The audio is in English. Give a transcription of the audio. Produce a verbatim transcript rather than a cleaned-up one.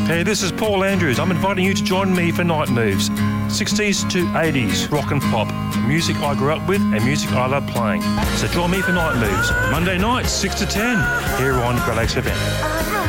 Hey, this is Paul Andrews. I'm inviting you to join me for Night Moves. sixties to eighties, rock and pop. Music I grew up with and music I love playing. So join me for Night Moves. Monday night, six to ten, here on Relax F M.